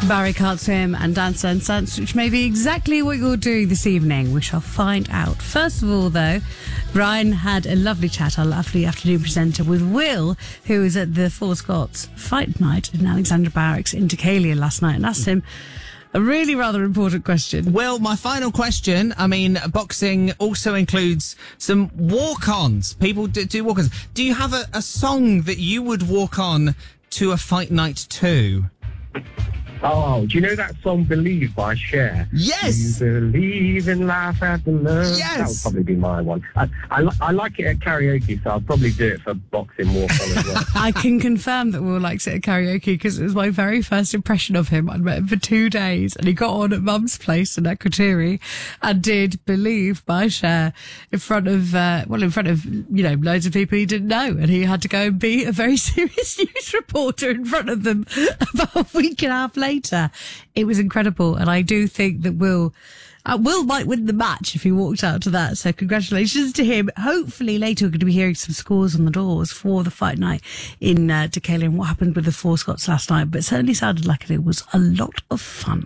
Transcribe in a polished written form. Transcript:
Barry Can't Swim and Dance Dance Dance, which may be exactly what you're doing this evening. We shall find out. First of all, though, Brian had a lovely chat, our lovely afternoon presenter, with Will, who was at the Four Scots Fight Night in Alexandra Barracks in Decatur last night, and asked him a really rather important question. Well, my final question, boxing also includes some walk-ons. People do walk-ons. Do you have a song that you would walk on to a fight night to? Oh, do you know that song Believe by Cher? Yes! You believe in life after love. Yes! That would probably be my one. I like it at karaoke, so I'll probably do it for boxing walk-on as well. I can confirm that Will likes it at karaoke because it was my very first impression of him. I'd met him for 2 days and he got on at Mum's place in Equatori and did Believe by Cher in front of, loads of people he didn't know, and he had to go and be a very serious news reporter in front of them about a week and a half later. It was incredible, and I do think that Will might win the match if he walked out to that, so congratulations to him. Hopefully later we're going to be hearing some scores on the doors for the fight night in Decatur and what happened with the Four Scots last night, but it certainly sounded like it was a lot of fun.